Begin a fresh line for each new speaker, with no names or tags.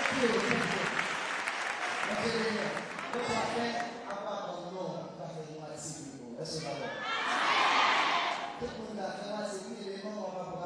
Tout le monde a fait, c'est lui, les mamans,